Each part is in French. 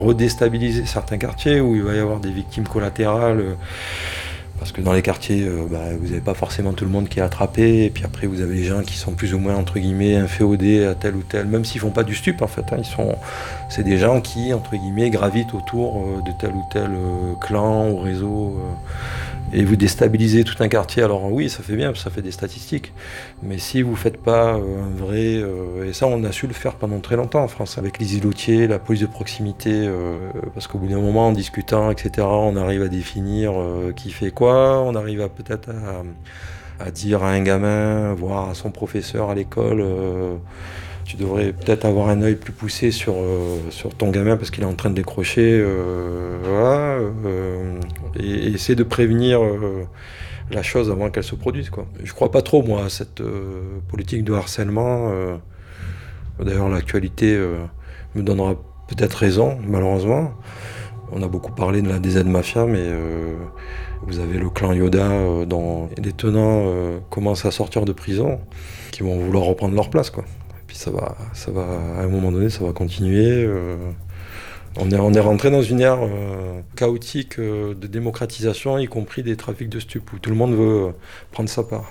redéstabiliser certains quartiers où il va y avoir des victimes collatérales. Parce que dans les quartiers, vous n'avez pas forcément tout le monde qui est attrapé, et puis après vous avez les gens qui sont plus ou moins entre guillemets inféodés à tel ou tel, même s'ils font pas du stup en fait, c'est des gens qui entre guillemets gravitent autour de tel ou tel clan ou réseau, et vous déstabilisez tout un quartier. Alors oui, ça fait bien, ça fait des statistiques, mais si vous faites pas un vrai, et ça on a su le faire pendant très longtemps en France avec les îlotiers, la police de proximité, parce qu'au bout d'un moment en discutant etc, on arrive à définir qui fait quoi. On arrive à peut-être à dire à un gamin, voire à son professeur à l'école, tu devrais peut-être avoir un œil plus poussé sur ton gamin parce qu'il est en train de décrocher, voilà, et essayer de prévenir la chose avant qu'elle se produise, quoi. Je crois pas trop moi à cette politique de harcèlement. D'ailleurs l'actualité me donnera peut-être raison, malheureusement. On a beaucoup parlé de la DZ Mafia, mais vous avez le clan Yoda dont les tenants commencent à sortir de prison, qui vont vouloir reprendre leur place, quoi. Et puis ça va, à un moment donné, ça va continuer. On est rentré dans une ère chaotique de démocratisation, y compris des trafics de stupes, où tout le monde veut prendre sa part.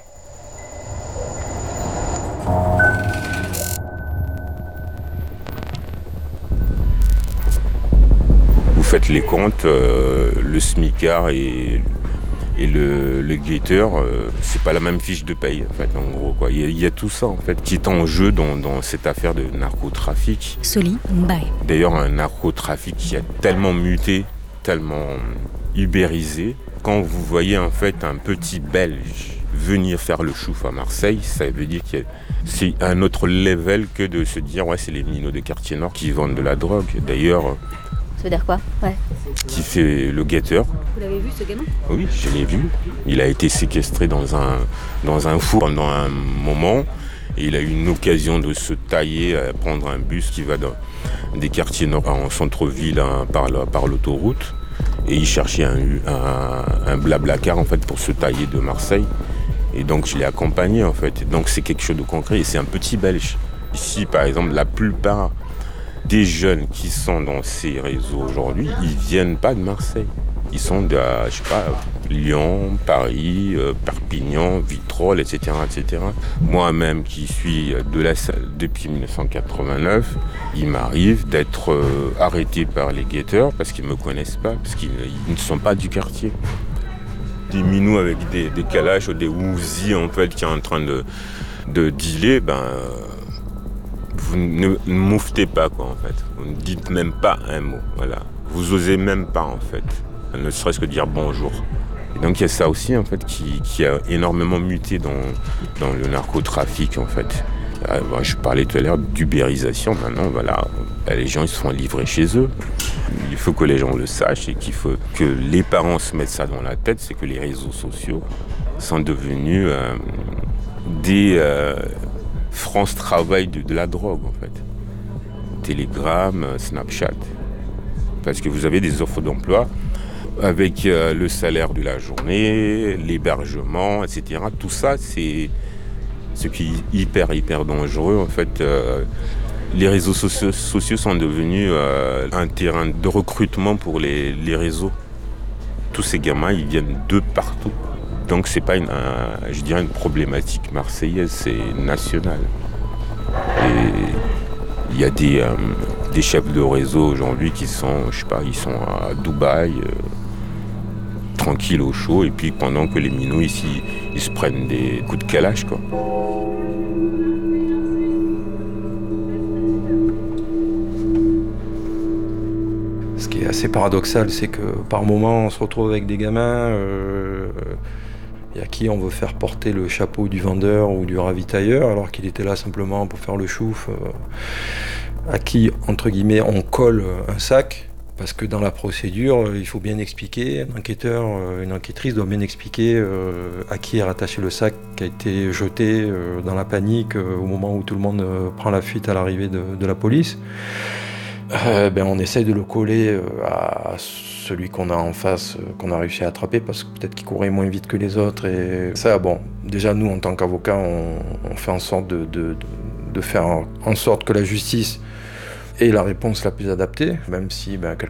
Vous faites les comptes, le smicard et le guetteur, c'est pas la même fiche de paye en fait, en gros, quoi. Il y a tout ça en fait qui est en jeu dans cette affaire de narcotrafic. Soli Mbaye. D'ailleurs, un narcotrafic qui a tellement muté, tellement ubérisé. Quand vous voyez en fait un petit Belge venir faire le chouf à Marseille, ça veut dire que c'est un autre level que de se dire ouais, c'est les minots de quartier nord qui vendent de la drogue. D'ailleurs, ça veut dire quoi? Ouais. Qui fait le guetteur. Vous l'avez vu ce gamin? Oui, je l'ai vu. Il a été séquestré dans un four pendant un moment. Et il a eu une occasion de se tailler, prendre un bus qui va dans des quartiers nord en centre-ville par l'autoroute. Et il cherchait un blablacar en fait pour se tailler de Marseille. Et donc je l'ai accompagné en fait. Et donc c'est quelque chose de concret et c'est un petit Belge. Ici par exemple, la plupart des jeunes qui sont dans ces réseaux aujourd'hui, ils viennent pas de Marseille. Ils sont de, je sais pas, Lyon, Paris, Perpignan, Vitrolles, etc., etc. Moi-même qui suis de la salle depuis 1989, il m'arrive d'être arrêté par les guetteurs parce qu'ils me connaissent pas, parce qu'ils ne sont pas du quartier. Des minous avec des calages ou des Uzi en fait qui est en train de dealer, vous ne mouvetez pas quoi en fait. Vous ne dites même pas un mot, voilà. Vous osez même pas en fait, ne serait-ce que dire bonjour. Et donc il y a ça aussi en fait qui a énormément muté dans le narcotrafic en fait. Je parlais tout à l'heure d'ubérisation, maintenant voilà, les gens ils se font livrer chez eux. Il faut que les gens le sachent et qu'il faut que les parents se mettent ça dans la tête, c'est que les réseaux sociaux sont devenus des France Travail de la drogue en fait. Telegram, Snapchat. Parce que vous avez des offres d'emploi avec le salaire de la journée, l'hébergement, etc. Tout ça, c'est ce qui est hyper dangereux. En fait, les réseaux sociaux sont devenus un terrain de recrutement pour les réseaux. Tous ces gamins, ils viennent de partout. Donc c'est pas une problématique marseillaise, c'est national. Et il y a des chefs de réseau aujourd'hui qui sont, je sais pas, ils sont à Dubaï, tranquilles au chaud, et puis pendant que les minots ici, ils se prennent des coups de calage, quoi. Ce qui est assez paradoxal, c'est que par moment, on se retrouve avec des gamins et à qui on veut faire porter le chapeau du vendeur ou du ravitailleur, alors qu'il était là simplement pour faire le chouf, à qui, entre guillemets, on colle un sac, parce que dans la procédure, il faut bien expliquer, un enquêteur, une enquêtrice doit bien expliquer à qui est rattaché le sac qui a été jeté dans la panique au moment où tout le monde prend la fuite à l'arrivée de la police. On essaye de le coller à celui qu'on a en face, qu'on a réussi à attraper, parce que peut-être qu'il courait moins vite que les autres. Et ça, déjà nous, en tant qu'avocats, on fait en sorte de faire en sorte que la justice est la réponse la plus adaptée, même si